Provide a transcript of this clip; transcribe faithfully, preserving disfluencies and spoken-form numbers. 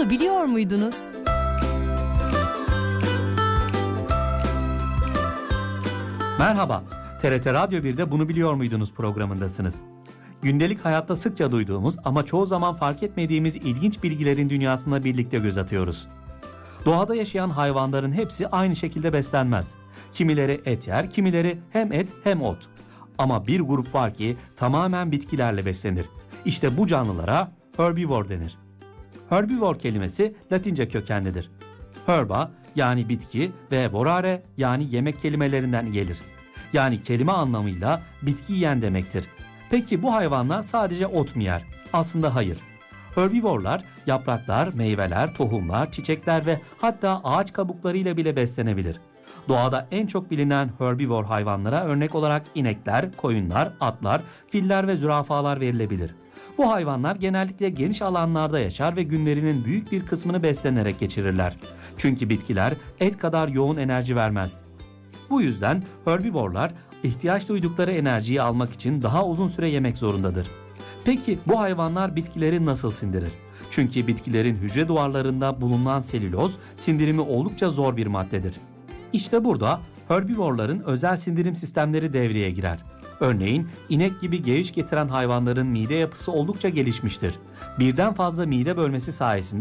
Bunu biliyor muydunuz? Merhaba, T R T Radyo bir'de Bunu Biliyor Muydunuz programındasınız. Gündelik hayatta sıkça duyduğumuz ama çoğu zaman fark etmediğimiz ilginç bilgilerin dünyasına birlikte göz atıyoruz. Doğada yaşayan hayvanların hepsi aynı şekilde beslenmez. Kimileri et yer, kimileri hem et hem ot. Ama bir grup var ki tamamen bitkilerle beslenir. İşte bu canlılara herbivore denir. Herbivore kelimesi Latince kökenlidir. Herba yani bitki ve vorare yani yemek kelimelerinden gelir. Yani kelime anlamıyla bitki yiyen demektir. Peki bu hayvanlar sadece ot mu yer? Aslında hayır. Herbivorlar yapraklar, meyveler, tohumlar, çiçekler ve hatta ağaç kabuklarıyla bile beslenebilir. Doğada en çok bilinen herbivore hayvanlara örnek olarak inekler, koyunlar, atlar, filler ve zürafalar verilebilir. Bu hayvanlar genellikle geniş alanlarda yaşar ve günlerinin büyük bir kısmını beslenerek geçirirler. Çünkü bitkiler et kadar yoğun enerji vermez. Bu yüzden herbivorlar ihtiyaç duydukları enerjiyi almak için daha uzun süre yemek zorundadır. Peki bu hayvanlar bitkileri nasıl sindirir? Çünkü bitkilerin hücre duvarlarında bulunan selüloz sindirimi oldukça zor bir maddedir. İşte burada herbivorların özel sindirim sistemleri devreye girer. Örneğin inek gibi geviş getiren hayvanların mide yapısı oldukça gelişmiştir. Birden fazla mide bölmesi sayesinde